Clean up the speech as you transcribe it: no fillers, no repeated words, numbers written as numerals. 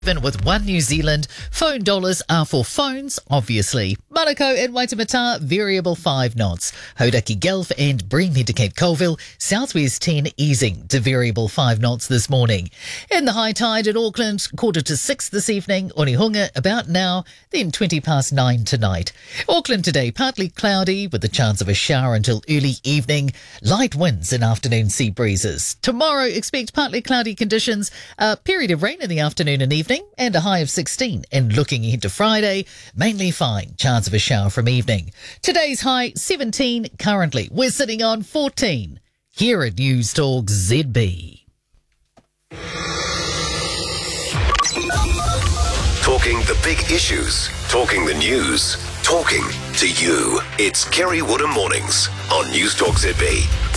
Even with One New Zealand, phone dollars are for phones, obviously. Manukau and Waitemata, variable 5 knots. Hauraki Gulf and Breamhead to Cape Colville, southwest 10 easing to variable 5 knots this morning. In the high tide at Auckland, 5:45 this evening. Onehunga about now, then 9:20 tonight. Auckland today, partly cloudy with the chance of a shower until early evening. Light winds and afternoon sea breezes. Tomorrow, expect partly cloudy conditions, a period of rain in the afternoon and evening, and a high of 16. And looking ahead to Friday, mainly fine, chance of a shower from evening. Today's high 17, currently we're sitting on 14. Here at News Talk ZB. Talking the big issues, talking the news, talking to you. It's Kerry Woodham Mornings on News Talk ZB.